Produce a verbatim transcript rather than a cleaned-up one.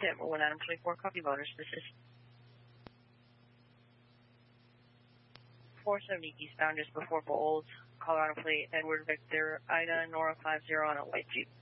Denver one Adam twenty-four, copy bonus. This is four seventy eastbound just before Bowles, Colorado plate, Edward Victor, Ida, Nora five zero on a white Jeep.